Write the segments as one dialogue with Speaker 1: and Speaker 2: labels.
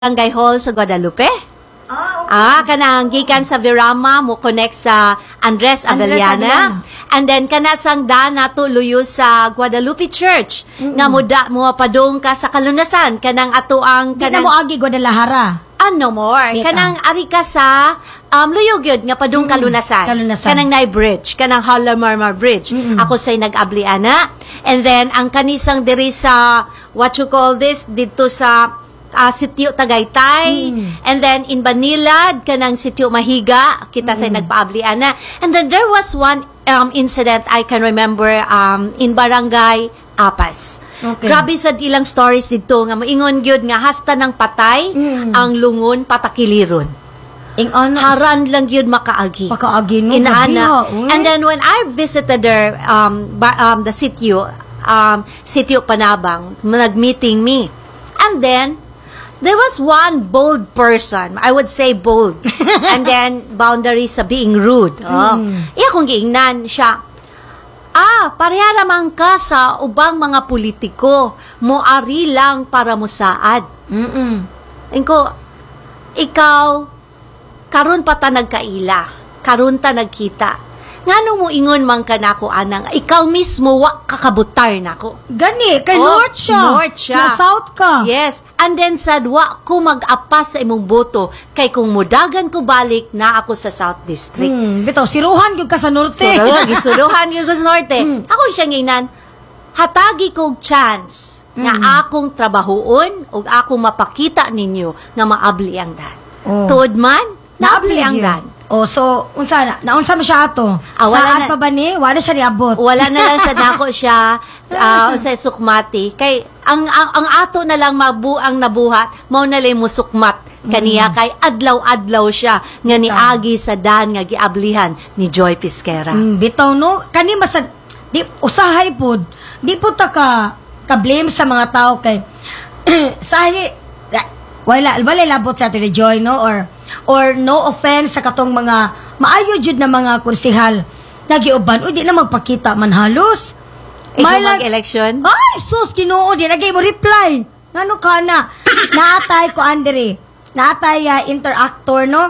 Speaker 1: Barangay Hall sa Guadalupe. Kanang gikan sa Virama mo connect sa Andres Avellana. And then kanasang daan nato luyo sa Guadalupe Church. Nga mo padong ka sa Kalunasan kanang ato ang
Speaker 2: kanang mo agi Guadalajara.
Speaker 1: No more. Kanang ari ka sa luyo gyud nga padung Kalunasan. Kanang Nay Bridge, kanang Hala Marmar Bridge. Ako say nag-abli ana. And then ang kanisang diri sa what you call this dito sa Sitio Tagaytay, and then in Banilad kanang Sitio Mahiga kita say nagpaablian na. And then there was one incident I can remember in Barangay Apas. Grabe sad ilang stories dito nga moingon gyud nga hasta ng patay ang lungon patakiliron. Haran lang yun makaagi.
Speaker 2: No,
Speaker 1: inaana. And then when I visited there, the Sitio Panabang, nag-meeting me. And then, there was one bold person. I would say bold. And then, boundaries sa being rude. Iya kong giingnan siya. Pareha naman ka sa ubang mga politiko. Moari lang para musaad. Ko, ikaw, karon pa ta nagkaila. Karon ta nagkita. Ngano mo ingon man ka nako anang ikaw mismo wa kakabutar nako.
Speaker 2: Gani kay North siya. Na South ka.
Speaker 1: Yes. And then sad wa ko mag-apas sa imong boto kay kung mudagan ko balik na ako sa South District.
Speaker 2: Bitaw siruhan gyud ka sa Norte.
Speaker 1: Gisuruhan gyud ko sa Norte. Ako siya nginan hatagi kog chance nga akong trabahoon ug akong mapakita ninyo nga maabli ang dan. Tuod man naabli ang dan.
Speaker 2: So, unsa na? Naunsa mo siya ato? Saan pa ba ni? Wala siya niabot.
Speaker 1: Wala na lang sa dako siya sa sukmati. Kay, ang ato na lang mabuang nabuhat, mao na lang mo sukmat kaniya kay adlaw-adlaw siya nga niagi sa dan nga giablihan ni Joy Pisquera.
Speaker 2: Bitaw no, kani masad di usahay pod. Di po ta ka blame sa mga tao kay sahi wala labot sa ato ni Joy no or no offense sa katong mga maayo jud na mga kursihal nagiuban di na magpakita man halos
Speaker 1: mag-election
Speaker 2: ay sus Ginoo di nagay mo reply ngano kana naatay ko Andre naatay interactor no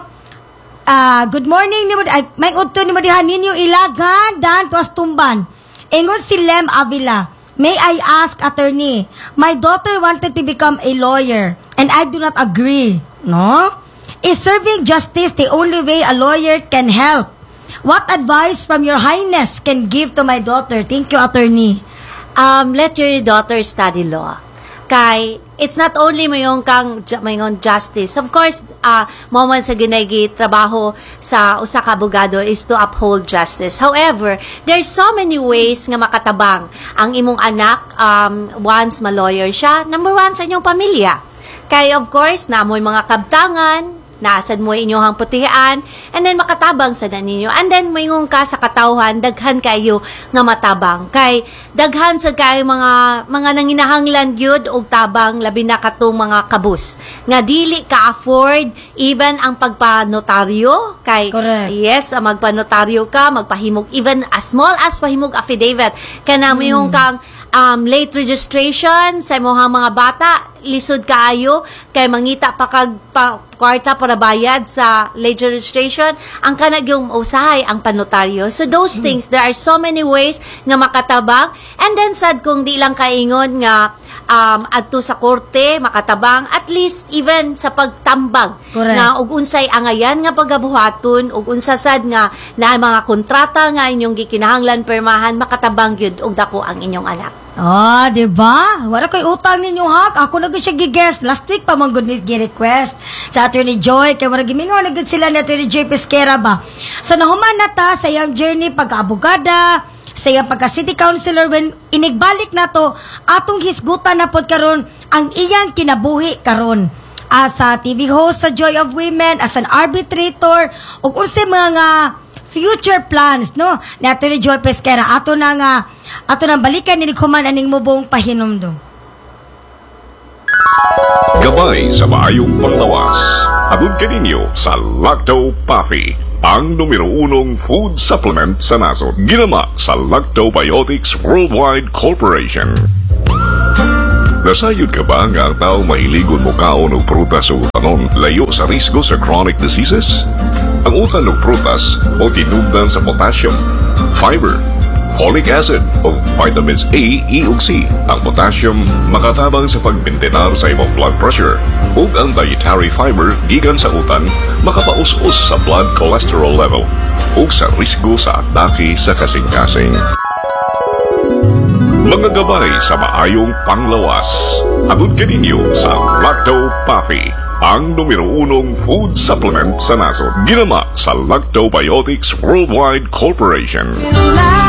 Speaker 2: good morning ni mo may udto ni mo diha ninyo ilagan dan tuas tumban ingon si Lem Avila. May I ask, attorney, my daughter wanted to become a lawyer and I do not agree. No? Is serving justice the only way a lawyer can help? What advice from your highness can give to my daughter? Thank you, attorney.
Speaker 1: Let your daughter study law. Kay, it's not only mayong justice. Of course, moment sa ginagi trabaho sa usa ka abogado is to uphold justice. However, there's so many ways nga makatabang ang imong anak once ma-lawyer siya. Number one, sa inyong pamilya. Kay, of course, namoy mga kabtangan, naasad mo inyong putihan, and then makatabang sa ninyo. And then, mayroon ka sa katawhan, daghan kayo nga matabang. Kay, daghan sa kayo mga nanginahanglan gyud og tabang, labi na katong mga kabus. Nga dili ka-afford, even ang pagpanotaryo. Kay,
Speaker 2: correct.
Speaker 1: Yes, magpanotaryo ka, magpahimog, even as small as pahimog affidavit. Kaya mayroon kang late registration sa mga bata, lisod kaayo kay mangita pa kag kwarta para bayad sa late registration ang kanag yung usahay ang panotaryo. So those things, there are so many ways nga makatabang, and then sad kung di lang kaingon nga adto sa korte makatabang, at least even sa pagtambag.
Speaker 2: Correct.
Speaker 1: Nga ug unsay angayan nga pagabuhaton ug unsa sad nga na mga kontrata nga inyong gikinahanglan permahan, makatabang gyud og dako ang inyong anak.
Speaker 2: Diba? Wala ko'y utang ninyo hak. Ako na siya gigest. Last week pa man good gi-request sa Attorney Joy. Kaya wala gimingaw na good sila ni Attorney Joy Pisquera ba. So nahuman na ta sa iyang journey pagka-abogada, sa iyang pagka-city councilor, when inigbalik na to, atong hisgutan na pod karon ang iyang kinabuhi karon. As a TV host sa Joy of Women, as an arbitrator, o unsay mga future plans, no? Ni Attorney Joy Pisquera. Ato nang balikan ni Kuman aning mubong pahinumdum.
Speaker 3: Gabay sa maayong panglawas. Atun kaninyo sa Lacto Puffy, ang numero 1 food supplement sa nasod. Ginama sa Lactobiotics Worldwide Corporation. The Nasayod ka ba nga ang tao mahiligon mo kaon og prutas o utanon layo sa risgo sa chronic diseases? Ang utan og prutas o tinubdan sa potassium, fiber, folic acid o vitamins A, E ug C. Ang potassium makatabang sa pagmintenar sa imong blood pressure ug ang dietary fiber gikan sa utan makapaus-us sa blood cholesterol level ug sa risgo sa atake sa kasing-kasing. Mga gabay sa maayong panglawas. Atod kaninyo sa Lacto Papi, ang numero 1 food supplement sa nasod. Ginama sa Lactobiotics Worldwide Corporation.